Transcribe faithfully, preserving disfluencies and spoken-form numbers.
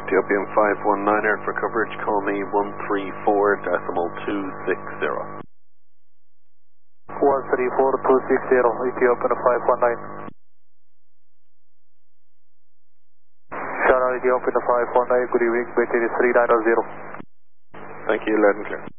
Ethiopian five one nine Air for coverage, call me one three four decimal two six zero. one three four two six zero, Ethiopian five one nine. Shara Ethiopian five one nine, good evening, British three nine zero. Thank you, loud and clear.